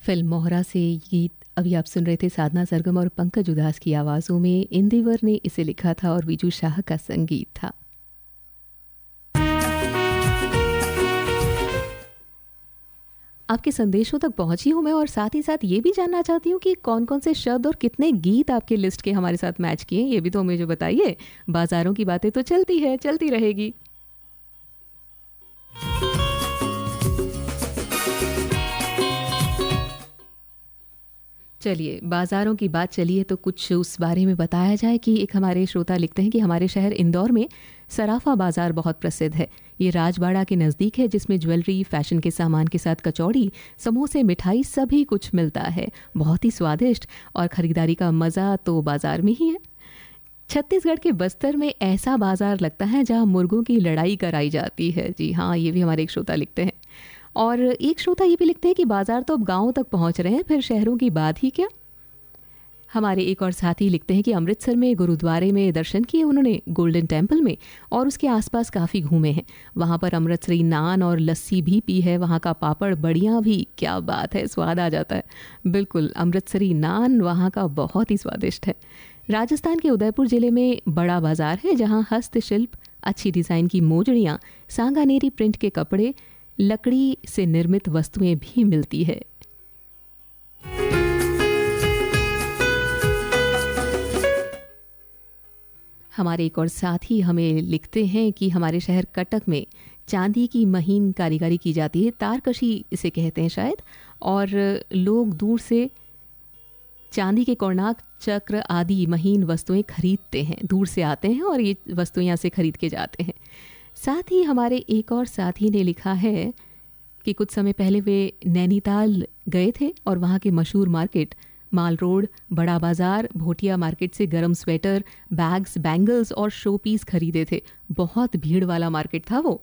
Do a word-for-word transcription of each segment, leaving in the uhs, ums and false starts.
Film मोहरा से ये गीत अभी आप सुन रहे थे साधना सरगम और पंकज उधास की आवाज़ों में। इंदिवर ने इसे लिखा था और विजू शाह का संगीत था। आपके संदेशों तक पहुंची हूं मैं और साथ ही साथ ये भी जानना चाहती हूँ कि कौन कौन से शब्द और कितने गीत आपके लिस्ट के हमारे साथ मैच किए, ये भी तो मुझे बताइए। बाजारों की बातें तो चलती है, चलती रहेगी। चलिए, बाज़ारों की बात चलिए तो कुछ उस बारे में बताया जाए कि एक हमारे श्रोता लिखते हैं कि हमारे शहर इंदौर में सराफा बाज़ार बहुत प्रसिद्ध है। ये राजबाड़ा के नज़दीक है, जिसमें ज्वेलरी, फैशन के सामान के साथ कचौड़ी, समोसे, मिठाई सभी कुछ मिलता है। बहुत ही स्वादिष्ट और ख़रीदारी का मज़ा तो बाज़ार में ही है। छत्तीसगढ़ के बस्तर में ऐसा बाज़ार लगता है जहाँ मुर्गों की लड़ाई कराई जाती है। जी हाँ, ये भी हमारे एक श्रोता लिखते हैं। और एक श्रोता ये भी लिखते हैं कि बाज़ार तो अब गाँव तक पहुँच रहे हैं, फिर शहरों की बात ही क्या। हमारे एक और साथी लिखते हैं कि अमृतसर में गुरुद्वारे में दर्शन किए उन्होंने, गोल्डन टेम्पल में और उसके आसपास काफ़ी घूमे हैं। वहाँ पर अमृतसरी नान और लस्सी भी पी है। वहाँ का पापड़ बढ़िया भी, क्या बात है, स्वाद आ जाता है। बिल्कुल, अमृतसरी नान वहाँ का बहुत ही स्वादिष्ट है। राजस्थान के उदयपुर ज़िले में बड़ा बाज़ार है, जहाँ हस्तशिल्प, अच्छी डिज़ाइन की मोजड़ियाँ, सांगानेरी प्रिंट के कपड़े, लकड़ी से निर्मित वस्तुएं भी मिलती है। हमारे एक और साथी हमें लिखते हैं कि हमारे शहर कटक में चांदी की महीन कारीगरी की जाती है, तारकशी इसे कहते हैं शायद, और लोग दूर से चांदी के कोणार्क चक्र आदि महीन वस्तुएं खरीदते हैं, दूर से आते हैं और ये वस्तुएं यहाँ से खरीद के जाते हैं। साथ ही हमारे एक और साथी ने लिखा है कि कुछ समय पहले वे नैनीताल गए थे और वहाँ के मशहूर मार्केट माल रोड, बड़ा बाज़ार, भोटिया मार्केट से गरम स्वेटर, बैग्स, बैंगल्स और शो पीस खरीदे थे। बहुत भीड़ वाला मार्केट था वो।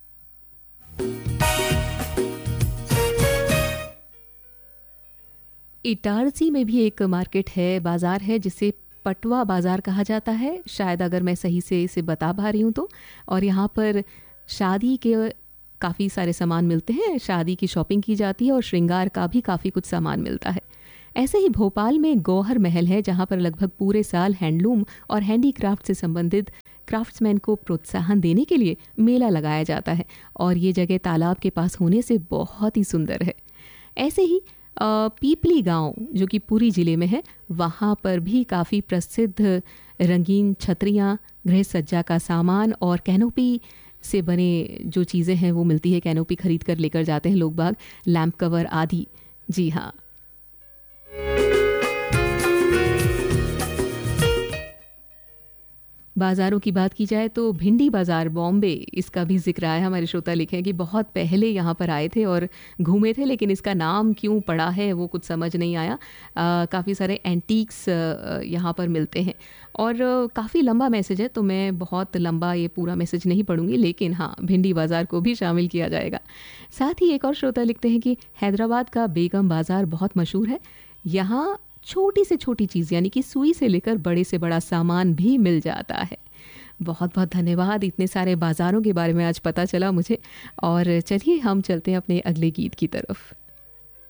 इटारसी में भी एक मार्केट है, बाज़ार है, जिसे पटवा बाज़ार कहा जाता है शायद, अगर मैं सही से इसे बता पा रही हूँ तो। और यहाँ पर शादी के काफ़ी सारे सामान मिलते हैं, शादी की शॉपिंग की जाती है और श्रृंगार का भी काफ़ी कुछ सामान मिलता है। ऐसे ही भोपाल में गौहर महल है, जहाँ पर लगभग पूरे साल हैंडलूम और हैंडीक्राफ्ट से संबंधित क्राफ्ट्समैन को प्रोत्साहन देने के लिए मेला लगाया जाता है और ये जगह तालाब के पास होने से बहुत ही सुंदर है। ऐसे ही पीपली गांव जो कि पुरी ज़िले में है, वहाँ पर भी काफ़ी प्रसिद्ध रंगीन छतरियाँ, गृह सज्जा का सामान और कैनोपी से बने जो चीज़ें हैं वो मिलती है। कैनोपी खरीद कर लेकर जाते हैं लोग बाग, लैंप कवर आदि। जी हाँ, बाज़ारों की बात की जाए तो भिंडी बाज़ार बॉम्बे, इसका भी जिक्र आया। हमारे श्रोता लिखे हैं कि बहुत पहले यहाँ पर आए थे और घूमे थे, लेकिन इसका नाम क्यों पड़ा है वो कुछ समझ नहीं आया। काफ़ी सारे एंटीक्स यहाँ पर मिलते हैं और काफ़ी लंबा मैसेज है, तो मैं बहुत लंबा ये पूरा मैसेज नहीं पढ़ूंगी, लेकिन हाँ, भिंडी बाज़ार को भी शामिल किया जाएगा। साथ ही एक और श्रोता लिखते हैं कि हैदराबाद का बेगम बाज़ार बहुत मशहूर है। यहाँ छोटी से छोटी चीज़ यानी कि सुई से लेकर बड़े से बड़ा सामान भी मिल जाता है। बहुत बहुत धन्यवाद, इतने सारे बाज़ारों के बारे में आज पता चला मुझे। और चलिए हम चलते हैं अपने अगले गीत की तरफ।